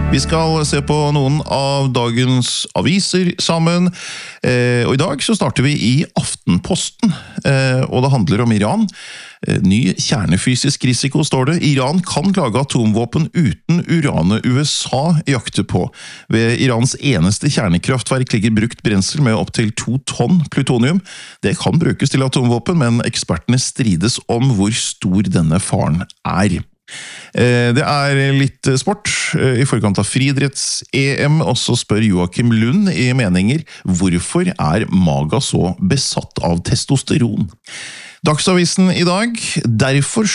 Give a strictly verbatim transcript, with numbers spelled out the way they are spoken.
Vi skal se på noen av dagens aviser sammen, eh, og i dag så starter vi i Aftenposten, eh, og det handler om Iran. Eh, ny kjernefysisk risiko, står det. Iran kan lage atomvåpen uten uranet U S A jakter på. Ved Irans eneste kjernekraftverk ligger brukt brensel med opp til to tonn plutonium. Det kan brukes til atomvåpen, men ekspertene strides om hvor stor denne faren er. Det er litt sport i forkant av friidretts-E M, og så spør Joakim Lund i meninger hvorfor er Maga så besatt av testosteron. Dagsavisen i dag, derfor